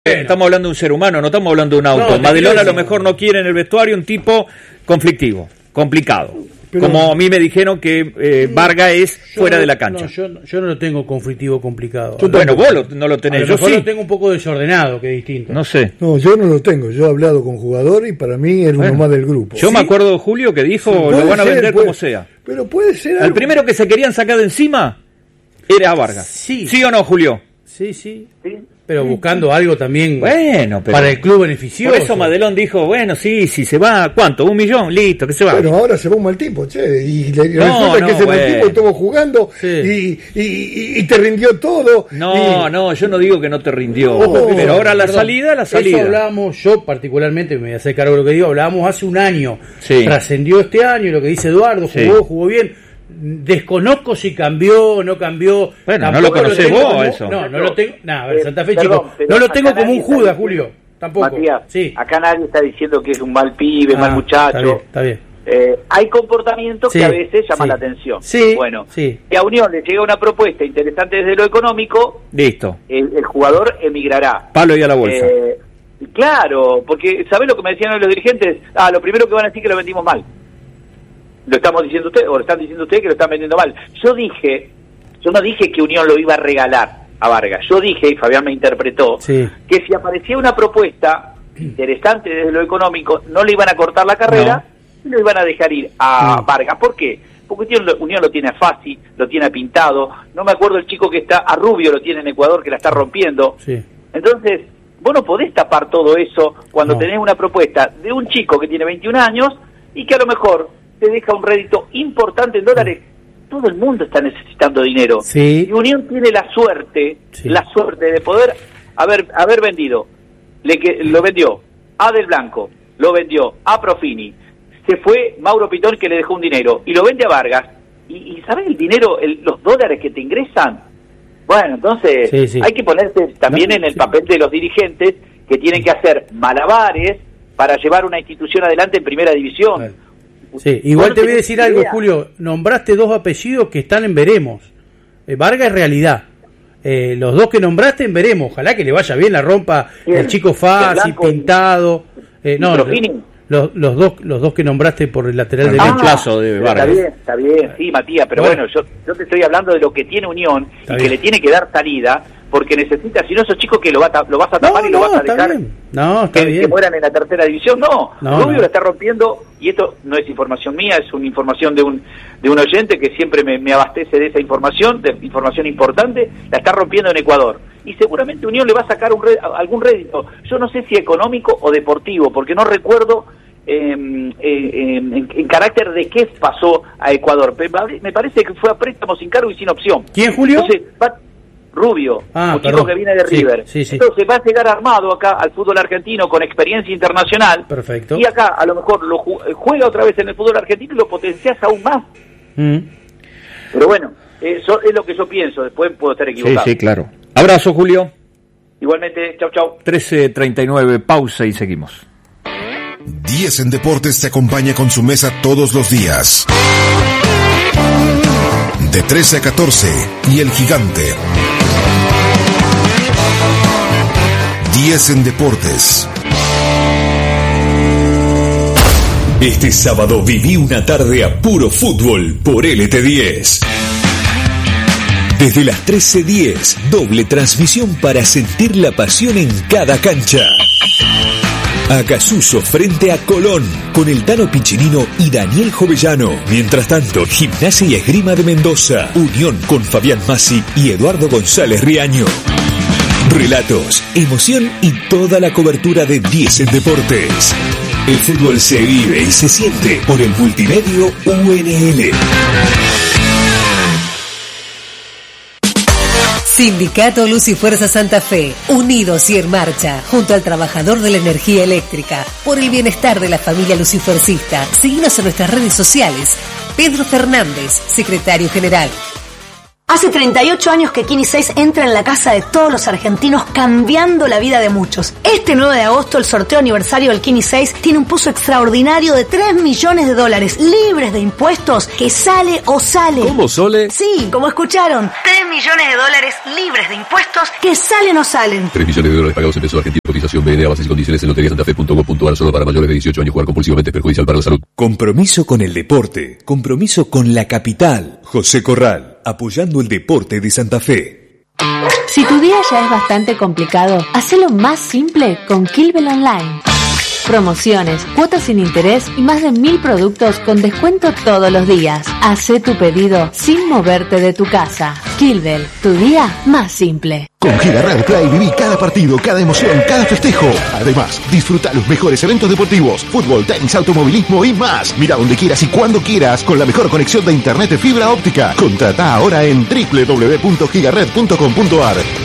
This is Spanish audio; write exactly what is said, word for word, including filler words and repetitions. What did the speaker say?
Estamos hablando de un ser humano, no estamos hablando de un auto. No, Madelón a lo mejor no quiere en el vestuario un tipo conflictivo, complicado. Pero, como a mí me dijeron que eh, Vargas es fuera no, de la cancha. No, yo, yo no lo tengo conflictivo, complicado. Yo bueno, vos lo, no lo tenés, a lo yo mejor sí. lo tengo un poco desordenado, que es distinto. No sé. No, yo no lo tengo. Yo he hablado con jugadores y para mí era bueno, uno más del grupo. Yo ¿sí? me acuerdo de Julio que dijo, sí, lo van a vender ser, como sea. Pero puede ser algo. El primero que se querían sacar de encima era Vargas. Sí. ¿Sí o no, Julio? Sí, sí. ¿Sí? Pero buscando algo también bueno, pero para el club beneficioso. Por eso Madelón dijo, bueno, sí, si se va, ¿cuánto? ¿Un millón? Listo, que se va. Bueno, ahora se va un mal tipo, che, y le, no, resulta no, que ese bueno. mal tipo estuvo jugando sí. y, y, y, y te rindió todo. No, y... no, yo no digo que no te rindió, oh, pero ahora la perdón, salida, la salida. Eso hablábamos, yo particularmente, me voy a hacer cargo de lo que digo, hablábamos hace un año, sí. trascendió este año, lo que dice Eduardo, jugó, sí. jugó bien. Desconozco si cambió o no cambió. Bueno, no lo conocés vos como, eso. No, no lo tengo. Nada, a ver, Santa Fe, chicos. No lo tengo como un Judas, Julio. Tampoco. Matías, sí. acá nadie está diciendo que es un mal pibe, ah, mal muchacho. Está bien. Está bien. Eh, hay comportamientos sí, que a veces llaman sí. la atención. Sí, bueno, sí. si a Unión le llega una propuesta interesante desde lo económico, listo. El, el jugador emigrará. Palo y a la bolsa. Eh, claro, porque ¿sabés lo que me decían los dirigentes? Ah, lo primero que van a decir es que lo vendimos mal. Lo estamos diciendo ustedes, o lo están diciendo ustedes que lo están vendiendo mal. Yo dije, yo no dije que Unión lo iba a regalar a Vargas. Yo dije, y Fabián me interpretó, sí. que si aparecía una propuesta interesante desde lo económico, no le iban a cortar la carrera no. y lo iban a dejar ir a sí. Vargas. ¿Por qué? Porque Unión lo tiene a Fassi, lo tiene a Pintado. No me acuerdo el chico que está, a Rubio lo tiene en Ecuador, que la está rompiendo. Sí. Entonces, vos no podés tapar todo eso cuando no. tenés una propuesta de un chico que tiene veintiún años y que a lo mejor te deja un rédito importante en dólares. Todo el mundo está necesitando dinero. Sí. Y Unión tiene la suerte, sí. la suerte de poder haber haber vendido. Le que lo vendió a Del Blanco, lo vendió a Profini. Se fue Mauro Pitón que le dejó un dinero y lo vende a Vargas. Y, y ¿sabes el dinero, el, los dólares que te ingresan? Bueno, entonces sí, sí. hay que ponerse también no, en el sí. papel de los dirigentes que tienen que hacer malabares para llevar una institución adelante en primera división. Vale. Sí, igual te voy a decir idea. algo, Julio. Nombraste dos apellidos que están en veremos. Eh, Vargas es realidad. Eh, los dos que nombraste en veremos. Ojalá que le vaya bien, la rompa sí, el chico Fassi, Pintado. Eh, no, los, los, los dos los dos que nombraste por el lateral ah, derecho. Plazo de Vargas. Está bien, está bien, sí, Matías. Pero bueno, bueno yo, yo te estoy hablando de lo que tiene Unión y bien. que le tiene que dar salida. Porque necesita, si no esos chicos que lo, va a, lo vas a tapar no, y lo no, vas a dejar bien. No, está que, bien. que mueran en la tercera división. No, no Rubio no. lo está rompiendo, y esto no es información mía, es una información de un de un oyente que siempre me, me abastece de esa información, de información importante, la está rompiendo en Ecuador. Y seguramente Unión le va a sacar un red, algún rédito, yo no sé si económico o deportivo, porque no recuerdo eh, eh, en, en carácter de qué pasó a Ecuador. Me parece que fue a préstamo sin cargo y sin opción. ¿Quién, Julio? Entonces, va, Rubio, ah, un chico que viene de River. Sí, sí, sí. Entonces va a llegar armado acá al fútbol argentino con experiencia internacional. Perfecto. Y acá a lo mejor lo juega otra vez en el fútbol argentino y lo potencias aún más. Mm. Pero bueno, eso es lo que yo pienso. Después puedo estar equivocado. Sí, sí, claro. Abrazo, Julio. Igualmente, chau, chau. trece treinta y nueve, pausa y seguimos. diez en Deportes te acompaña con su mesa todos los días. De trece a catorce, y El Gigante. diez en Deportes. Este sábado viví una tarde a puro fútbol por L T diez. Desde las trece diez, doble transmisión para sentir la pasión en cada cancha. Acasuso frente a Colón, con el Tano Piccinino y Daniel Jovellano. Mientras tanto, Gimnasia y Esgrima de Mendoza, Unión con Fabián Massi y Eduardo González Riaño. Relatos, emoción y toda la cobertura de diez en Deportes. El fútbol se vive y se siente por el multimedio U N L. Sindicato Luz y Fuerza Santa Fe, unidos y en marcha, junto al trabajador de la energía eléctrica, por el bienestar de la familia lucifercista. Síguenos en nuestras redes sociales. Pedro Fernández, secretario general. Hace treinta y ocho años que Kini seis entra en la casa de todos los argentinos, cambiando la vida de muchos. Este nueve de agosto, el sorteo aniversario del Kini seis tiene un puzo extraordinario de tres millones de dólares, libres de impuestos, que sale o sale. ¿Cómo, Sole? Sí, como escucharon, tres millones de dólares libres de impuestos, que salen o salen. tres millones de dólares pagados en pesos argentinos. Cotización B N A, bases y condiciones en lotería santa fe punto com punto ar. Solo para mayores de dieciocho años. Jugar compulsivamente es perjudicial para la salud. Compromiso con el deporte. Compromiso con la capital. José Corral, apoyando el deporte de Santa Fe. Si tu día ya es bastante complicado, hacelo más simple con Kilbel Online. Promociones, cuotas sin interés y más de mil productos con descuento todos los días. Hacé tu pedido sin moverte de tu casa. Kilbel, tu día más simple. Con Giga Play viví cada partido, cada emoción, cada festejo. Además, disfruta los mejores eventos deportivos, fútbol, tenis, automovilismo y más. Mira donde quieras y cuando quieras con la mejor conexión de internet de fibra óptica. Contrata ahora en doble u doble u doble u punto gigared punto com punto ar.